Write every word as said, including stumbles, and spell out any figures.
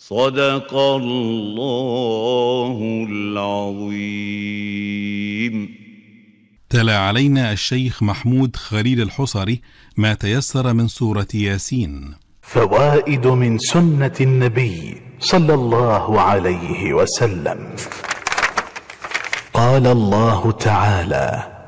صدق الله العظيم. تلا علينا الشيخ محمود خليل الحصري ما تيسر من سورة ياسين. فوائد من سنة النبي صلى الله عليه وسلم. قال الله تعالى: